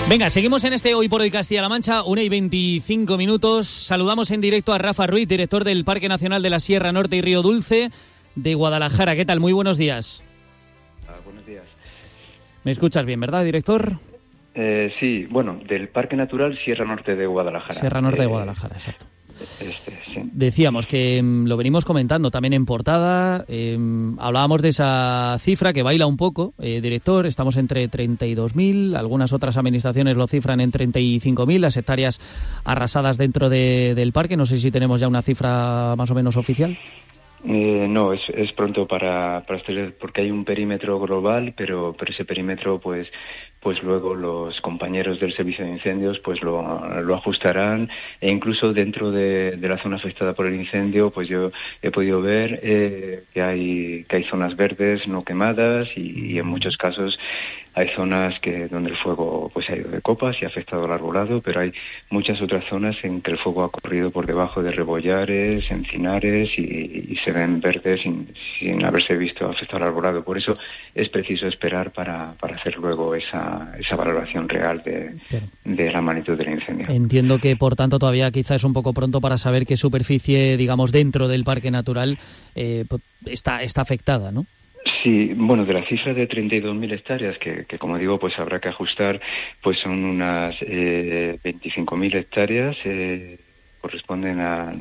Venga, seguimos en este Hoy por Hoy Castilla-La Mancha, 1:25. Saludamos en directo a Rafa Ruiz, director del Parque Nacional de la Sierra Norte y Río Dulce de Guadalajara. ¿Qué tal? Muy buenos días. Buenos días. ¿Me escuchas bien, verdad, director? Sí, bueno, del Parque Natural Sierra Norte de Guadalajara. Sierra Norte de Guadalajara, exacto. Sí. Decíamos que lo venimos comentando también en portada, hablábamos de esa cifra que baila un poco, director, estamos entre 32.000, algunas otras administraciones lo cifran en 35.000, las hectáreas arrasadas dentro del parque. No sé si tenemos ya una cifra más o menos oficial. No, es pronto para hacer, porque hay un perímetro global, pero ese perímetro pues luego los compañeros del servicio de incendios pues lo ajustarán, e incluso dentro de la zona afectada por el incendio pues yo he podido ver que hay zonas verdes no quemadas y en muchos casos hay zonas donde el fuego pues ha ido de copas y ha afectado al arbolado, pero hay muchas otras zonas en que el fuego ha corrido por debajo de rebollares, encinares y se ven verdes sin haberse visto afectado al arbolado. Por eso es preciso esperar para hacer luego esa valoración real de la magnitud del incendio. Entiendo que, por tanto, todavía quizá es un poco pronto para saber qué superficie, digamos, dentro del parque natural está afectada, ¿no? Sí, bueno, de la cifra de 32.000 hectáreas, que como digo, pues habrá que ajustar, pues son unas 25.000 hectáreas, corresponden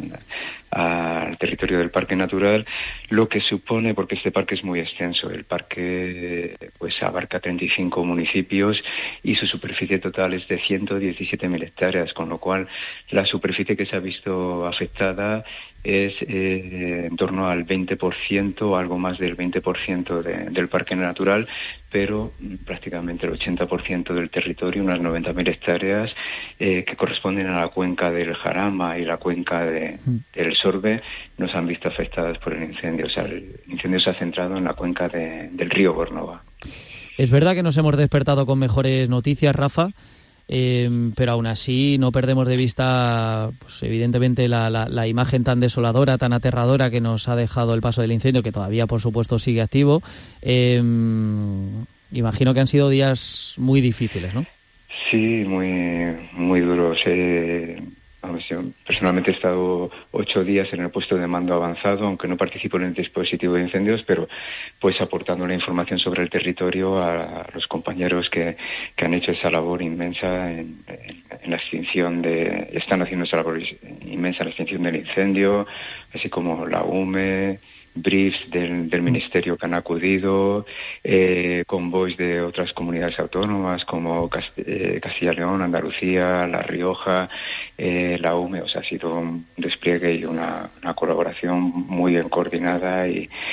al territorio del parque natural, lo que supone, porque este parque es muy extenso, el parque pues abarca 35 municipios y su superficie total es de 117.000 hectáreas, con lo cual la superficie que se ha visto afectada es en torno al 20% o algo más del 20% del parque natural, pero prácticamente el 80% del territorio, unas 90.000 hectáreas, que corresponden a la cuenca del Jarama y la cuenca del Sorbe, nos han visto afectadas por el incendio. O sea, el incendio se ha centrado en la cuenca del río Bornova. Es verdad que nos hemos despertado con mejores noticias, Rafa, pero aún así no perdemos de vista, pues evidentemente, la imagen tan desoladora, tan aterradora que nos ha dejado el paso del incendio, que todavía, por supuesto, sigue activo. Imagino que han sido días muy difíciles, ¿no? Sí, muy duros. Yo personalmente he estado 8 días en el puesto de mando avanzado, aunque no participo en el dispositivo de incendios, pero pues aportando la información sobre el territorio a los compañeros que han hecho esa labor inmensa en la extinción están haciendo esa labor inmensa en la extinción del incendio, así como la UME, briefs del ministerio que han acudido, convoys de otras comunidades autónomas como Castilla y León, Andalucía, La Rioja, la UME. O sea, ha sido un despliegue y una colaboración muy bien coordinada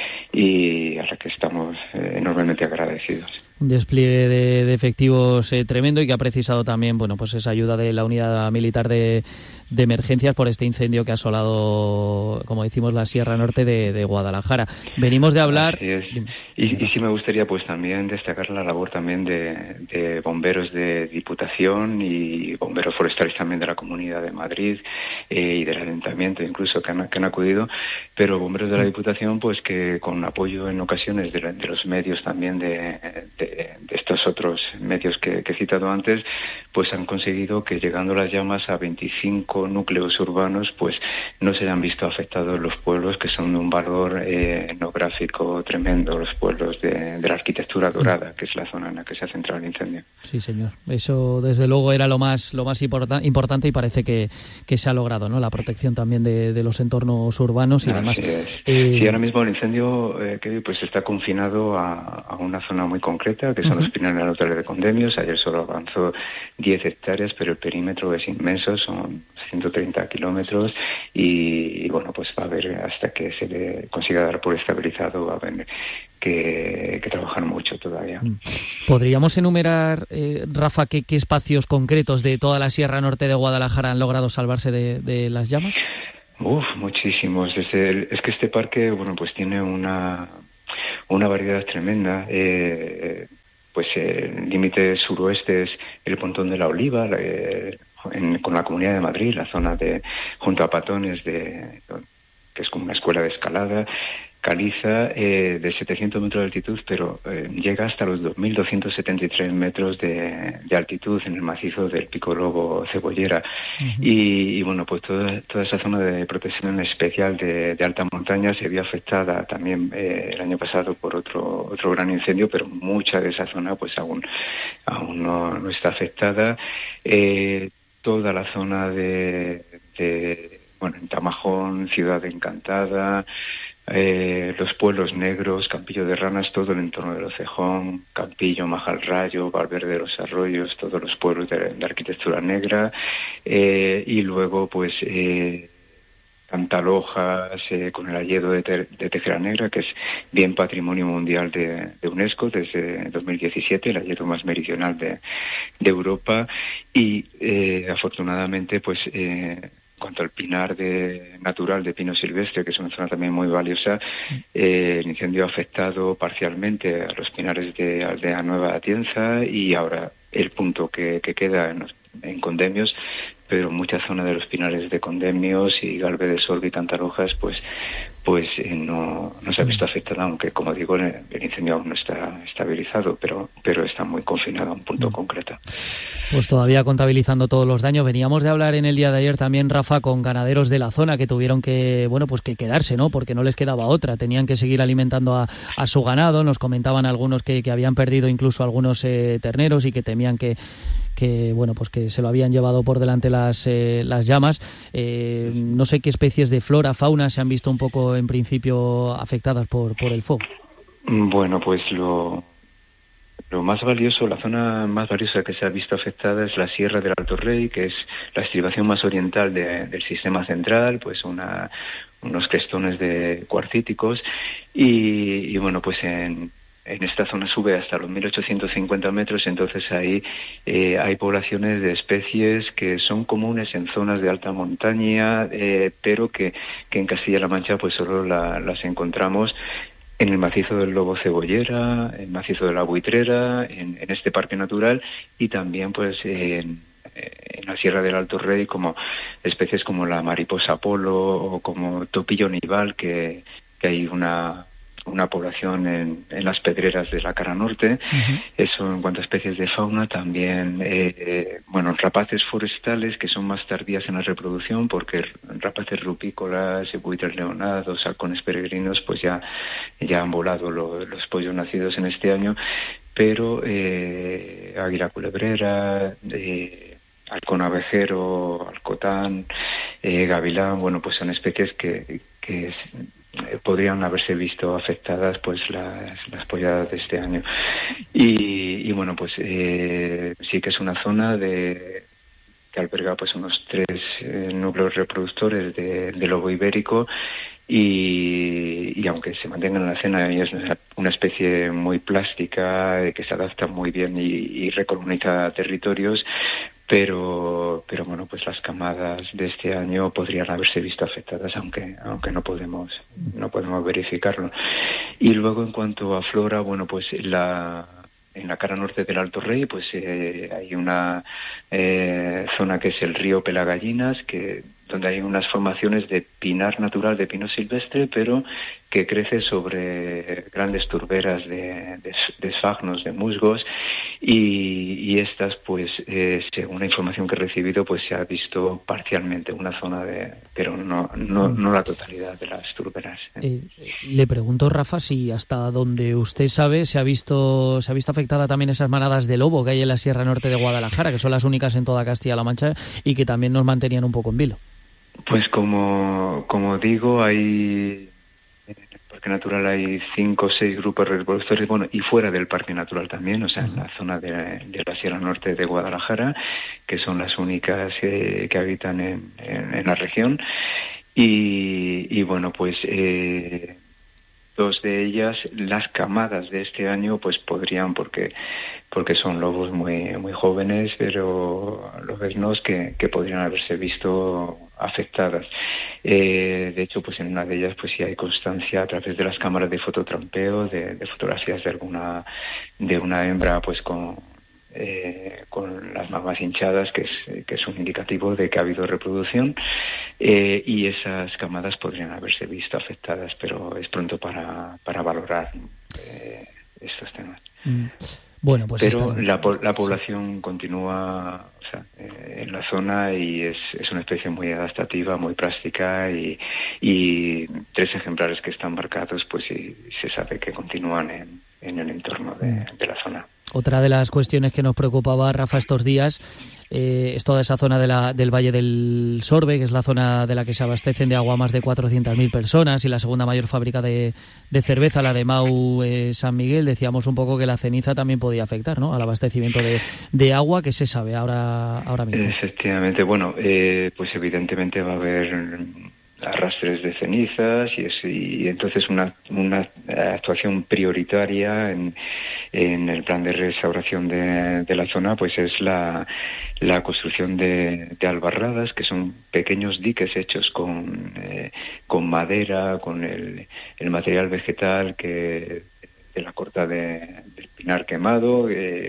y a la que estamos enormemente agradecidos. Un despliegue de efectivos tremendo, y que ha precisado también, bueno, pues esa ayuda de la unidad militar de emergencias por este incendio que ha asolado, como decimos, la Sierra Norte de Guadalajara. Venimos de hablar... Así es. Y sí me gustaría pues también destacar la labor también de bomberos de Diputación y bomberos forestales también de la Comunidad de Madrid y del Ayuntamiento incluso que han acudido, pero bomberos de la Diputación pues que con apoyo en ocasiones de los medios también de estos otros medios que he citado antes, pues han conseguido que, llegando las llamas a 25 núcleos urbanos, pues no se hayan visto afectados los pueblos que son de un valor etnográfico tremendo, los pueblos de la arquitectura dorada, que es la zona en la que se ha centrado el incendio. Sí, señor. Eso, desde luego, era lo más importante, y parece que se ha logrado, ¿no? La protección también de los entornos urbanos y demás. Sí, ahora mismo el incendio pues está confinado a una zona muy concreta, que son los Pinares Naturales de Condemios. Ayer solo avanzó 10 hectáreas, pero el perímetro es inmenso, son 130 kilómetros y bueno, pues va a haber, hasta que se le consiga dar por estabilizado, va a haber que trabajar mucho todavía. ¿Podríamos enumerar, Rafa, qué espacios concretos de toda la Sierra Norte de Guadalajara han logrado salvarse de las llamas? Muchísimos. Es que este parque, bueno, pues tiene una variedad tremenda. Pues el límite suroeste es el Pontón de la Oliva, con la Comunidad de Madrid, la zona junto a Patones, que es como una escuela de escalada. caliza de 700 metros de altitud, pero llega hasta los 2.273 metros de altitud en el macizo del Pico Lobo Cebollera. Y bueno, pues toda esa zona de protección especial de alta montaña se vio afectada también el año pasado por otro gran incendio, pero mucha de esa zona pues aún no está afectada. Toda la zona de en Tamajón, Ciudad Encantada, los pueblos negros, Campillo de Ranas, todo el entorno del Ocejón, Campillo, Majalrayo, Valverde de los Arroyos, todos los pueblos de arquitectura negra, y luego pues Cantalojas, con el hayedo de Tejera Negra, que es bien patrimonio mundial de UNESCO desde 2017, el hayedo más meridional de Europa, y afortunadamente pues en cuanto al pinar natural de pino silvestre, que es una zona también muy valiosa, el incendio ha afectado parcialmente a los pinares de Aldea Nueva Atienza, y ahora el punto que queda en Condemios, pero mucha zona de los pinares de Condemios y Galve de Sordo y Cantalojas pues no se ha visto afectada, aunque como digo el incendio aún no está estabilizado, pero está muy confinado a un punto concreto. Pues todavía contabilizando todos los daños. Veníamos de hablar en el día de ayer también, Rafa, con ganaderos de la zona que tuvieron que quedarse, ¿no? Porque no les quedaba otra, tenían que seguir alimentando a su ganado. Nos comentaban algunos que habían perdido incluso algunos terneros y que temían que se lo habían llevado por delante las llamas. No sé qué especies de flora, fauna se han visto un poco en principio afectadas por el fuego. Bueno, pues lo más valioso, la zona más valiosa que se ha visto afectada es la Sierra del Alto Rey, que es la estribación más oriental del sistema central, pues unos crestones de cuarcíticos, y bueno, pues en esta zona sube hasta los 1.850 metros, entonces ahí hay poblaciones de especies que son comunes en zonas de alta montaña, pero que en Castilla-La Mancha pues solo las encontramos en el macizo del Lobo Cebollera, en el macizo de la Buitrera, en este parque natural, y también pues en la Sierra del Alto Rey, como especies como la mariposa polo o como topillo nival, que hay una población en las pedreras de la cara norte. Eso en cuanto a especies de fauna. También rapaces forestales que son más tardías en la reproducción, porque rapaces rupícolas, buitres leonados, halcones peregrinos pues ya han volado los pollos nacidos en este año, pero águila culebrera, halcón abejero, alcotán, gavilán, pues son especies que podrían haberse visto afectadas pues las polladas de este año. Y bueno, pues sí que es una zona que alberga pues unos 3 núcleos reproductores de lobo ibérico, y aunque se mantenga en la zona y es una especie muy plástica, que se adapta muy bien y recoloniza territorios, pero bueno, pues las camadas de este año podrían haberse visto afectadas, aunque no podemos verificarlo. Y luego en cuanto a flora, bueno, pues en la cara norte del Alto Rey pues hay una zona que es el río Pelagallinas, donde hay unas formaciones de pinar natural, de pino silvestre, pero que crece sobre grandes turberas de esfagnos, de musgos, y estas pues según la información que he recibido pues se ha visto parcialmente una zona pero no la totalidad de las turberas. Le pregunto, Rafa, si hasta donde usted sabe se ha visto afectada también esas manadas de lobo que hay en la Sierra Norte de Guadalajara, que son las únicas en toda Castilla-La Mancha y que también nos mantenían un poco en vilo. Pues como digo, en el Parque Natural hay 5 o 6 grupos reproductores, y fuera del Parque Natural también, o sea, en la zona de la Sierra Norte de Guadalajara, que son las únicas que habitan en la región. Y bueno, pues 2 de ellas, las camadas de este año, pues podrían, porque son lobos muy muy jóvenes, pero lobeznos que podrían haberse visto afectadas. De hecho, pues en una de ellas pues sí hay constancia a través de las cámaras de fototrampeo de fotografías de una hembra pues con las mamas hinchadas, que es un indicativo de que ha habido reproducción. y esas camadas podrían haberse visto afectadas, pero es pronto para valorar estos temas. Bueno, pues pero la población continúa, o sea, en la zona, y es una especie muy adaptativa, muy plástica, y 3 ejemplares que están marcados, pues sí, se sabe que continúan en el entorno de la zona. Otra de las cuestiones que nos preocupaba, Rafa, estos días es toda esa zona del Valle del Sorbe, que es la zona de la que se abastecen de agua más de 400.000 personas, y la segunda mayor fábrica de cerveza, la de Mau San Miguel. Decíamos un poco que la ceniza también podía afectar, ¿no?, al abastecimiento de agua. ¿Qué se sabe ahora mismo? Efectivamente, bueno, pues evidentemente va a haber arrastres de cenizas, y entonces una actuación prioritaria en el plan de restauración de la zona, pues es la construcción de albarradas, que son pequeños diques hechos con madera, con el material vegetal de la corta del pinar quemado,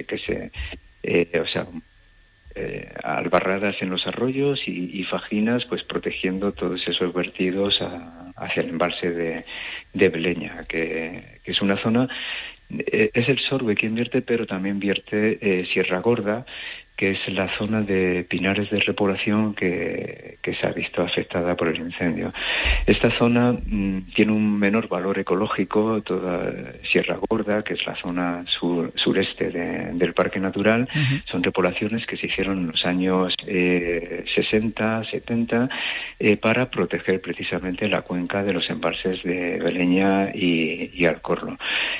albarradas en los arroyos y fajinas, pues protegiendo todos esos vertidos hacia el embalse de Beleña, que es una zona, es el Sorbe quien vierte, pero también vierte Sierra Gorda, que es la zona de pinares de repoblación que se ha visto afectada por el incendio. Esta zona tiene un menor valor ecológico, toda Sierra Gorda, que es la zona sureste del Parque Natural. Uh-huh. Son repoblaciones que se hicieron en los años 60, 70, para proteger precisamente la cuenca de los embalses de Beleña y Alcorlo.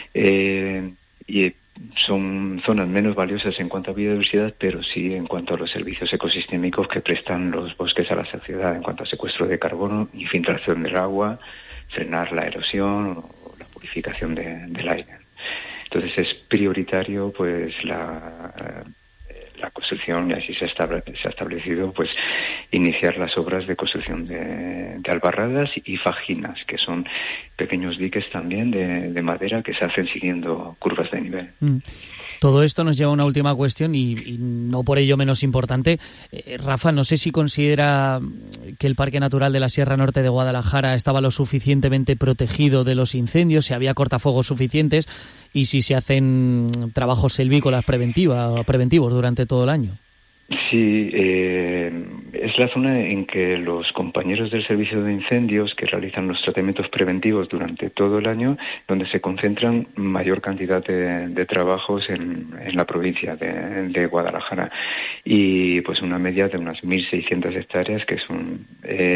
Son zonas menos valiosas en cuanto a biodiversidad, pero sí en cuanto a los servicios ecosistémicos que prestan los bosques a la sociedad, en cuanto a secuestro de carbono, infiltración del agua, frenar la erosión o la purificación del aire. Entonces es prioritario, pues, la construcción, y así se ha establecido, pues, iniciar las obras de construcción de albarradas y fajinas, que son pequeños diques también de madera que se hacen siguiendo curvas de nivel. Todo esto nos lleva a una última cuestión, y no por ello menos importante. Rafa, no sé si considera que el Parque Natural de la Sierra Norte de Guadalajara estaba lo suficientemente protegido de los incendios, si había cortafuegos suficientes, y si se hacen trabajos silvícolas preventivos durante todo el año. Sí, es la zona en que los compañeros del servicio de incendios, que realizan los tratamientos preventivos durante todo el año, donde se concentran mayor cantidad de trabajos en la provincia de Guadalajara, y pues una media de unas 1.600 hectáreas que son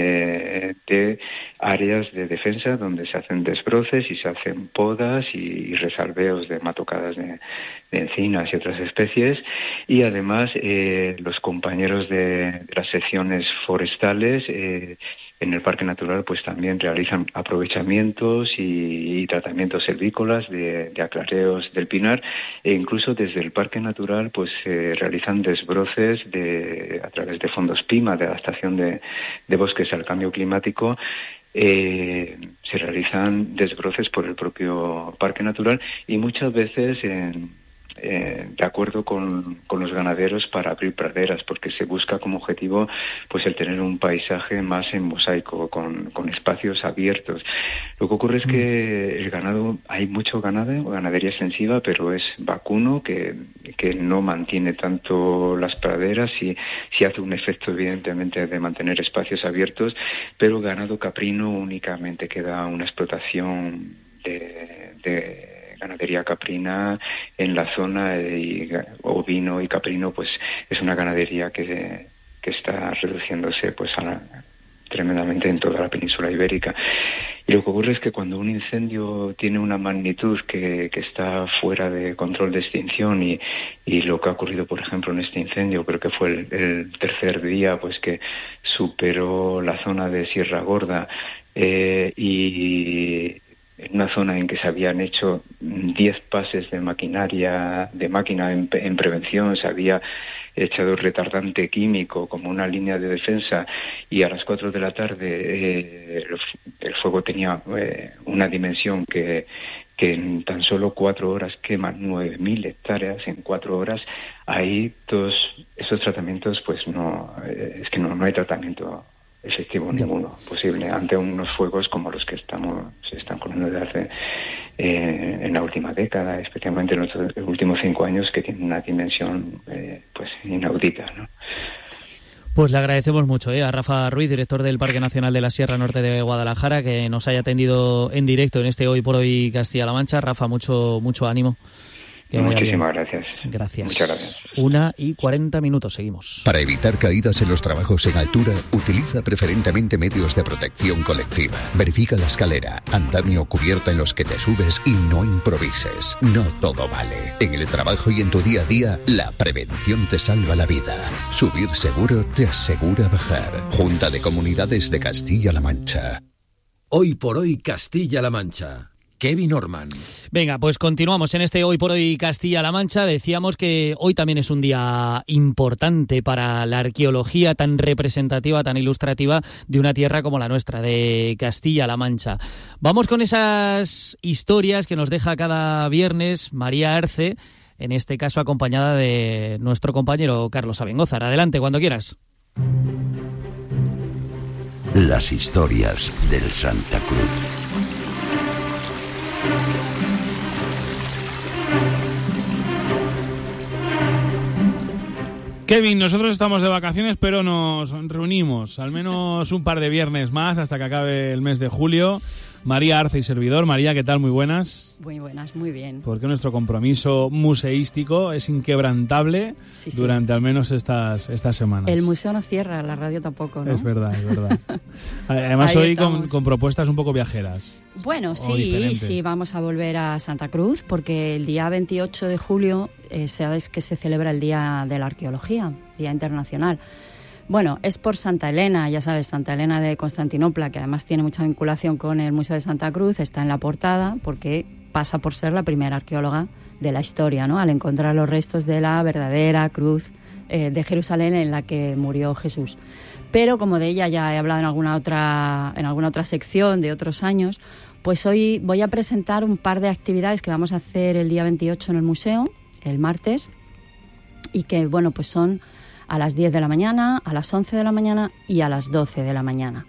de áreas de defensa, donde se hacen desbroces y se hacen podas y resalveos de matocadas de encinas y otras especies, y además los compañeros de las secciones forestales en el Parque Natural, pues también realizan aprovechamientos y tratamientos silvícolas de aclareos del pinar, e incluso desde el Parque Natural pues realizan desbroces a través de fondos PIMA, de adaptación de bosques al cambio climático. Se realizan desbroces por el propio Parque Natural, y muchas veces de acuerdo con los ganaderos, para abrir praderas, porque se busca como objetivo pues el tener un paisaje más en mosaico, con espacios abiertos. Lo que ocurre es que el ganado, hay mucho ganado, ganadería extensiva, pero es vacuno, que no mantiene tanto las praderas, y hace un efecto evidentemente de mantener espacios abiertos, pero ganado caprino únicamente queda una explotación de ganadería caprina en la zona, y ovino y caprino pues es una ganadería que está reduciéndose pues tremendamente en toda la península ibérica. Y lo que ocurre es que cuando un incendio tiene una magnitud que está fuera de control de extinción, y lo que ha ocurrido, por ejemplo, en este incendio, creo que fue el tercer día, pues que superó la zona de Sierra Gorda, y en una zona en que se habían hecho 10 pases de máquina en prevención, se había echado retardante químico como una línea de defensa, y a las 4 de la tarde el fuego tenía una dimensión que en tan solo 4 horas quema 9.000 hectáreas en 4 horas. Ahí todos esos tratamientos, pues no hay tratamiento efectivo ninguno posible ante unos fuegos como los que se están corriendo desde hace en la última década, especialmente en los últimos 5 años, que tienen una dimensión pues inaudita, ¿no? Pues le agradecemos mucho a Rafa Ruiz, director del Parque Nacional de la Sierra Norte de Guadalajara, que nos haya atendido en directo en este Hoy por Hoy Castilla-La Mancha. Rafa, mucho ánimo. Muchísimas gracias. Gracias. Muchas gracias. 1:40, seguimos. Para evitar caídas en los trabajos en altura, utiliza preferentemente medios de protección colectiva. Verifica la escalera, andamio o cubierta en los que te subes y no improvises. No todo vale. En el trabajo y en tu día a día, la prevención te salva la vida. Subir seguro te asegura bajar. Junta de Comunidades de Castilla-La Mancha. Hoy por Hoy Castilla-La Mancha. Kevin Orman. Venga, pues continuamos en este Hoy por Hoy Castilla-La Mancha. Decíamos que hoy también es un día importante para la arqueología tan representativa, tan ilustrativa de una tierra como la nuestra, de Castilla-La Mancha. Vamos con esas historias que nos deja cada viernes María Arce, en este caso acompañada de nuestro compañero Carlos Abengózar. Adelante, cuando quieras. Las historias del Santa Cruz. Kevin, nosotros estamos de vacaciones, pero nos reunimos al menos un par de viernes más hasta que acabe el mes de julio. María Arce y servidor. María, ¿qué tal? Muy buenas. Muy buenas, muy bien. Porque nuestro compromiso museístico es inquebrantable durante al menos estas semanas. El museo no cierra, la radio tampoco, ¿no? Es verdad. Además hoy con propuestas un poco viajeras. Bueno, sí, vamos a volver a Santa Cruz porque el día 28 de julio sabes que se celebra el Día de la Arqueología, Día Internacional. Bueno, es por Santa Elena, ya sabes, Santa Elena de Constantinopla, que además tiene mucha vinculación con el Museo de Santa Cruz, está en la portada porque pasa por ser la primera arqueóloga de la historia, ¿no? Al encontrar los restos de la verdadera cruz de Jerusalén en la que murió Jesús. Pero como de ella ya he hablado en alguna otra sección de otros años, pues hoy voy a presentar un par de actividades que vamos a hacer el día 28 en el museo, el martes, y que, bueno, pues son a las 10 de la mañana, a las 11 de la mañana y a las 12 de la mañana.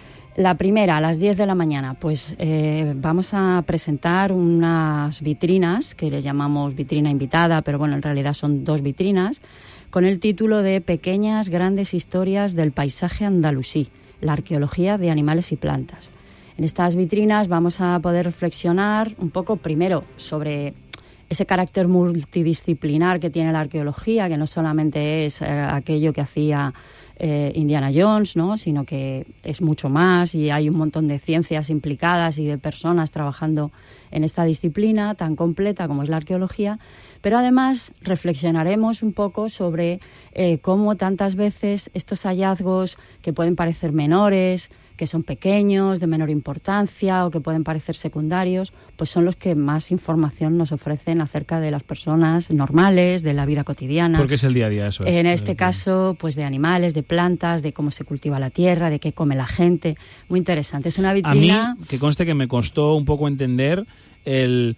La primera, a las 10 de la mañana, pues vamos a presentar unas vitrinas que le llamamos vitrina invitada, pero bueno, en realidad son 2 vitrinas, con el título de Pequeñas Grandes Historias del Paisaje Andalusí, la arqueología de animales y plantas. En estas vitrinas vamos a poder reflexionar un poco primero sobre ese carácter multidisciplinar que tiene la arqueología, que no solamente es aquello que hacía Indiana Jones, ¿no? Sino que es mucho más y hay un montón de ciencias implicadas y de personas trabajando en esta disciplina tan completa como es la arqueología. Pero además reflexionaremos un poco sobre cómo tantas veces estos hallazgos que pueden parecer menores, que son pequeños, de menor importancia o que pueden parecer secundarios, pues son los que más información nos ofrecen acerca de las personas normales, de la vida cotidiana. Porque es el día a día, eso es. En este caso, pues de animales, de plantas, de cómo se cultiva la tierra, de qué come la gente. Muy interesante. Es una vitrina... A mí, que conste que me costó un poco entender el...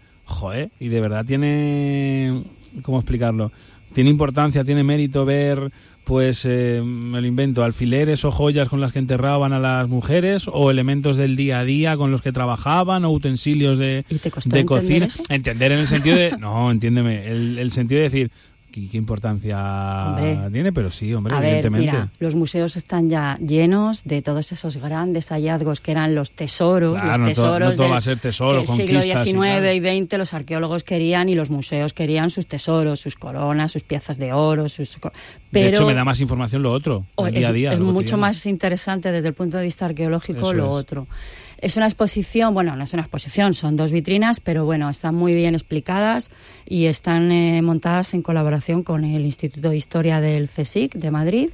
y de verdad tiene... ¿Cómo explicarlo? Tiene importancia, tiene mérito ver, pues, me lo invento, alfileres o joyas con las que enterraban a las mujeres, o elementos del día a día con los que trabajaban, o utensilios de cocina. Eso? Entender en el sentido de... No, entiéndeme, el sentido de decir... ¿Qué importancia tiene? Pero sí, hombre, evidentemente. Mira, los museos están ya llenos de todos esos grandes hallazgos que eran los tesoros. Claro, los tesoros no todo va a ser tesoro, del siglo conquistas XIX y XX, los arqueólogos querían y los museos querían sus tesoros, sus coronas, sus piezas de oro. Pero, de hecho, me da más información lo otro, el día a día. Es mucho más interesante desde el punto de vista arqueológico otro. Es una exposición, bueno, no es una exposición, son 2 vitrinas, pero bueno, están muy bien explicadas y están montadas en colaboración con el Instituto de Historia del CSIC de Madrid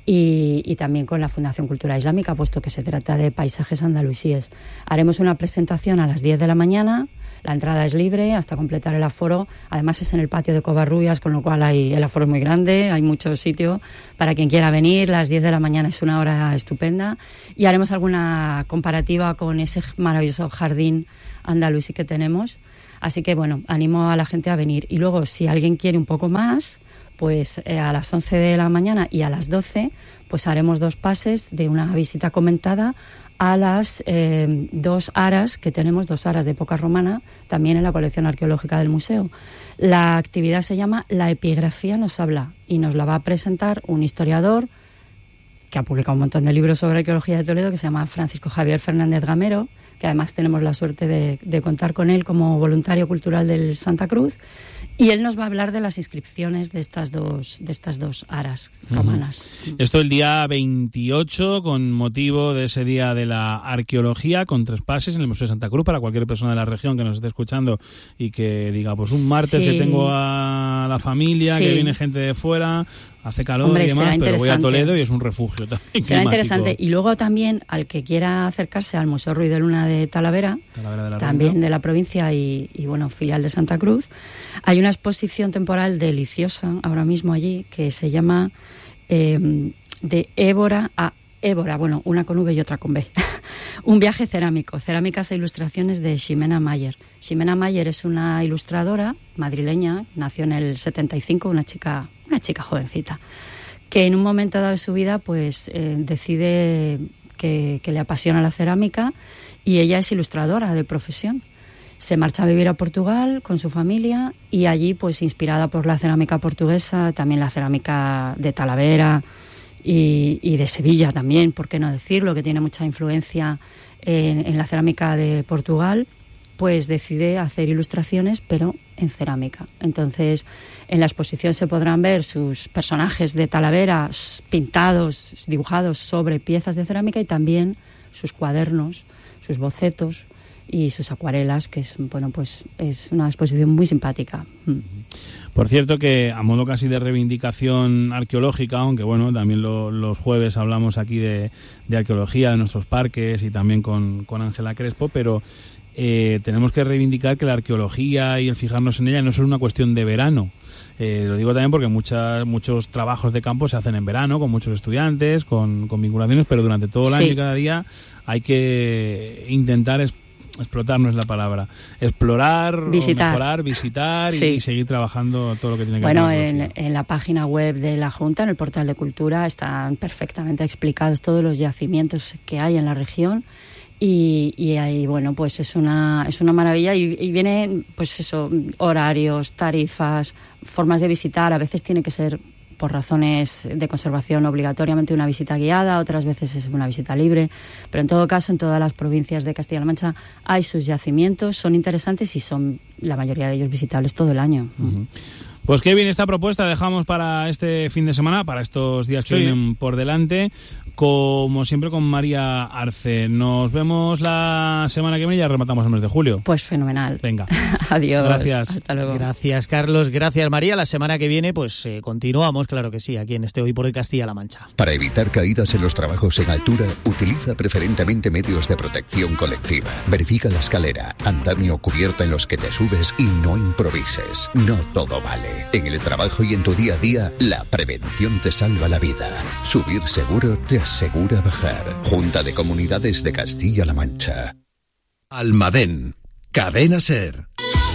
y también con la Fundación Cultural Islámica, puesto que se trata de paisajes andalusíes. Haremos una presentación a las 10 de la mañana, la entrada es libre hasta completar el aforo, además es en el patio de Covarrubias, con lo cual el aforo es muy grande, hay mucho sitio para quien quiera venir. Las 10 de la mañana es una hora estupenda y haremos alguna comparativa con ese maravilloso jardín andalusí que tenemos, así que bueno, animo a la gente a venir. Y luego, si alguien quiere un poco más, pues a las 11 de la mañana y a las 12 pues haremos 2 pases de una visita comentada a las 2 aras que tenemos, 2 aras de época romana, también en la colección arqueológica del museo. La actividad se llama La epigrafía nos habla y nos la va a presentar un historiador que ha publicado un montón de libros sobre arqueología de Toledo, que se llama Francisco Javier Fernández Gamero, que además tenemos la suerte de contar con él como voluntario cultural del Santa Cruz, y él nos va a hablar de las inscripciones de estas dos aras romanas. Esto el día 28, con motivo de ese día de la arqueología, con 3 pases en el Museo de Santa Cruz, para cualquier persona de la región que nos esté escuchando y que diga, pues un martes que tengo a la familia, que viene gente de fuera, hace calor y demás, pero voy a Toledo y es un refugio también climático. Será interesante. Y luego también, al que quiera acercarse al Museo Ruiz de Luna de Talavera también de la provincia y bueno, filial de Santa Cruz, hay una exposición temporal deliciosa ahora mismo allí que se llama De Évora a Évora, bueno, una con V y otra con B. Un viaje cerámico, cerámicas e ilustraciones de Ximena Mayer. Ximena Mayer es una ilustradora madrileña, nació en el 75, una chica jovencita, que en un momento dado de su vida pues decide que le apasiona la cerámica, y ella es ilustradora de profesión. Se marcha a vivir a Portugal con su familia y allí, pues inspirada por la cerámica portuguesa, también la cerámica de Talavera y de Sevilla también, por qué no decirlo, que tiene mucha influencia en la cerámica de Portugal, pues decide hacer ilustraciones, pero en cerámica. Entonces, en la exposición se podrán ver sus personajes de Talavera pintados, dibujados sobre piezas de cerámica, y también sus cuadernos, sus bocetos y sus acuarelas, que es, bueno, pues es una exposición muy simpática. Por cierto, que a modo casi de reivindicación arqueológica, aunque bueno, también los jueves hablamos aquí de arqueología, de nuestros parques, y también con Ángela Crespo, pero tenemos que reivindicar que la arqueología y el fijarnos en ella no es una cuestión de verano. Lo digo también porque muchos trabajos de campo se hacen en verano, con muchos estudiantes, con vinculaciones, pero durante todo el año y cada día hay que intentar explotar, no es la palabra, explorar, visitar. Mejorar, visitar y seguir trabajando todo lo que tiene que ver con la arqueología. Bueno, en la página web de la Junta, en el portal de Cultura, están perfectamente explicados todos los yacimientos que hay en la región. Y ahí, bueno, pues es una maravilla, y vienen, pues eso, horarios, tarifas, formas de visitar. A veces tiene que ser por razones de conservación obligatoriamente una visita guiada, otras veces es una visita libre, pero en todo caso en todas las provincias de Castilla-La Mancha hay sus yacimientos, son interesantes y son la mayoría de ellos visitables todo el año. Uh-huh. Pues qué bien, esta propuesta dejamos para este fin de semana, para estos días que vienen por delante, como siempre con María Arce. Nos vemos la semana que viene y ya rematamos el mes de julio. Pues fenomenal. Venga. Adiós. Gracias. Hasta luego. Gracias, Carlos. Gracias, María. La semana que viene pues continuamos, claro que sí, aquí en este Hoy por Hoy Castilla-La Mancha. Para evitar caídas en los trabajos en altura, utiliza preferentemente medios de protección colectiva. Verifica la escalera, andamio o cubierta en los que te subes y no improvises. No todo vale. En el trabajo y en tu día a día, la prevención te salva la vida. Subir seguro te asegura bajar. Junta de Comunidades de Castilla-La Mancha. Almadén, Cadena SER.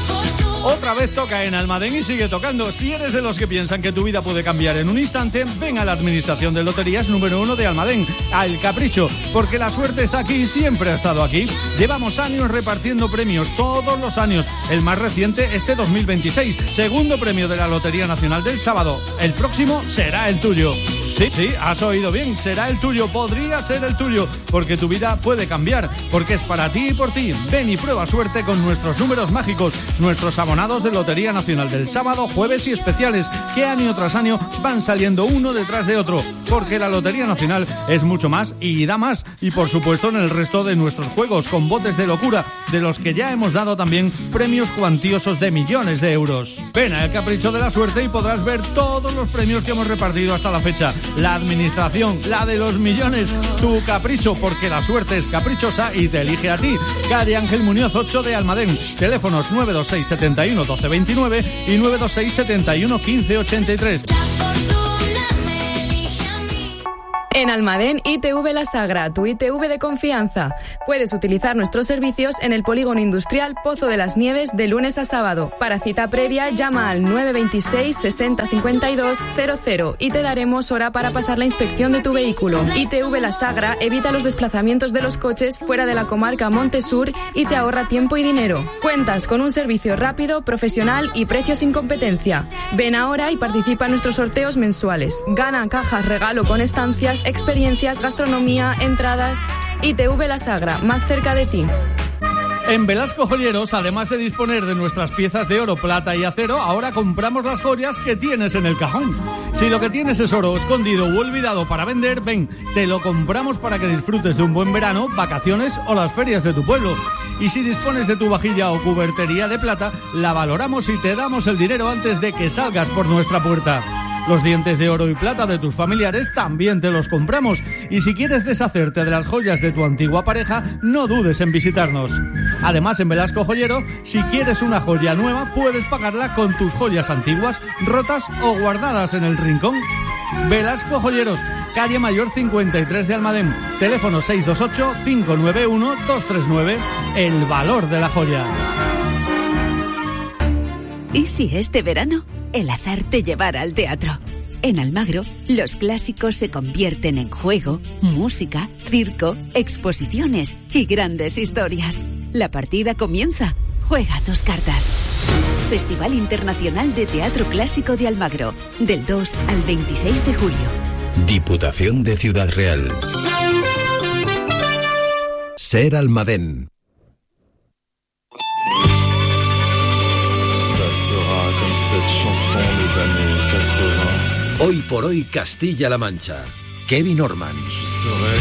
Otra vez toca en Almadén y sigue tocando. Si eres de los que piensan que tu vida puede cambiar en un instante, ven a la Administración de Loterías número 1 de Almadén, a El Capricho, porque la suerte está aquí y siempre ha estado aquí. Llevamos años repartiendo premios, todos los años. El más reciente, este 2026, segundo premio de la Lotería Nacional del sábado. El próximo será el tuyo. Sí, has oído bien, será el tuyo, podría ser el tuyo, porque tu vida puede cambiar, porque es para ti y por ti. Ven y prueba suerte con nuestros números mágicos, nuestros abonados de Lotería Nacional del sábado, jueves y especiales, que año tras año van saliendo uno detrás de otro, porque la Lotería Nacional es mucho más y da más, y por supuesto en el resto de nuestros juegos, con botes de locura, de los que ya hemos dado también premios cuantiosos de millones de euros. Ven a El Capricho de la Suerte y podrás ver todos los premios que hemos repartido hasta la fecha. La administración, la de los millones, tu capricho, porque la suerte es caprichosa y te elige a ti. Calle Ángel Muñoz 8 de Almadén. Teléfonos 926 71 12 29 y 926 71 15 83. En Almadén, ITV La Sagra, tu ITV de confianza. Puedes utilizar nuestros servicios en el Polígono Industrial Pozo de las Nieves de lunes a sábado. Para cita previa, llama al 926 60 52 00 y te daremos hora para pasar la inspección de tu vehículo. ITV La Sagra evita los desplazamientos de los coches fuera de la comarca Montesur y te ahorra tiempo y dinero. Cuentas con un servicio rápido, profesional y precios sin competencia. Ven ahora y participa en nuestros sorteos mensuales. Gana cajas regalo con estancias, experiencias, gastronomía, entradas. ITV La Sagra, más cerca de ti. En Velasco Joyeros, además de disponer de nuestras piezas de oro, plata y acero, ahora compramos las joyas que tienes en el cajón. Si lo que tienes es oro escondido u olvidado para vender, ven, te lo compramos para que disfrutes de un buen verano, vacaciones o las ferias de tu pueblo. Y si dispones de tu vajilla o cubertería de plata, la valoramos y te damos el dinero antes de que salgas por nuestra puerta. Los dientes de oro y plata de tus familiares también te los compramos. Y si quieres deshacerte de las joyas de tu antigua pareja, no dudes en visitarnos. Además, en Velasco Joyero, si quieres una joya nueva, puedes pagarla con tus joyas antiguas, rotas o guardadas en el rincón. Velasco Joyeros, calle Mayor 53 de Almadén. Teléfono 628-591-239. El valor de la joya. ¿Y si este verano el azar te llevara al teatro? En Almagro, los clásicos se convierten en juego, música, circo, exposiciones y grandes historias. La partida comienza. Juega tus cartas. Festival Internacional de Teatro Clásico de Almagro, del 2 al 26 de julio. Diputación de Ciudad Real. Ser Almadén. Hoy por hoy Castilla-La Mancha. Kevin Orman.